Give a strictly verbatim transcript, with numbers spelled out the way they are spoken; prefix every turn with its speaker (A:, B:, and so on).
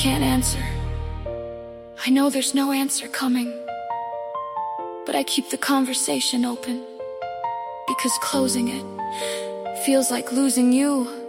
A: can't answer. I know there's no answer coming, but I keep the conversation open, because closing it feels like losing you.